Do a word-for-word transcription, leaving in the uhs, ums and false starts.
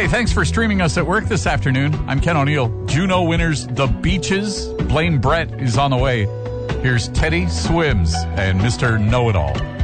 Hey, thanks for streaming us at work this afternoon. I'm Ken O'Neill. Juno winners The Beaches. Blaine Brett is on the way. Here's Teddy Swims and Mister Know-It-All.